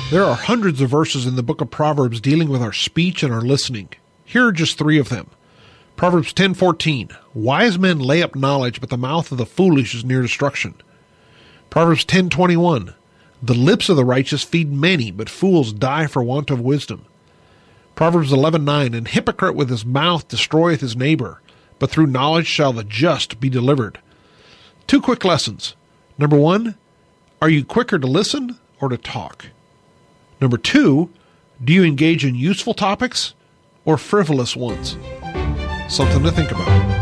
There are hundreds of verses in the book of Proverbs dealing with our speech and our listening. Here are just 3 of them. Proverbs 10:14, wise men lay up knowledge, but the mouth of the foolish is near destruction. Proverbs 10:21, the lips of the righteous feed many, but fools die for want of wisdom. Proverbs 11:9, an hypocrite with his mouth destroyeth his neighbor, but through knowledge shall the just be delivered. 2 quick lessons. Number 1, are you quicker to listen or to talk? Number 2, do you engage in useful topics or frivolous ones? Something to think about.